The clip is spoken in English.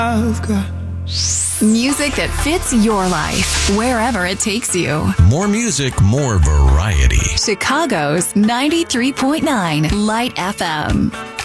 I've got Music that fits your life, wherever it takes you. More music, more variety. Chicago's 93.9 Light FM.